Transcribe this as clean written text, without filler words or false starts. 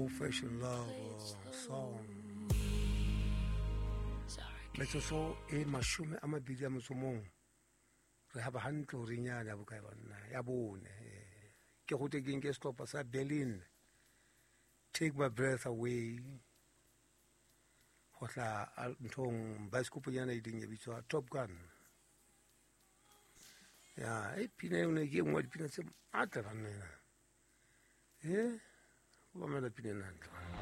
old-fashioned love song. Metsotso e mashome a mabedi a motso mong re ha ba hantle hore nyana ya bokae banna ya bone ke go tekeng ke setlhopha sa Berlin, Take My Breath Away, go tla nthong baesekopo nyana e ding e bitswa Top Gun. Ya e pina yone ke ngwa dipina tse matla banna go ba mela pina nantla.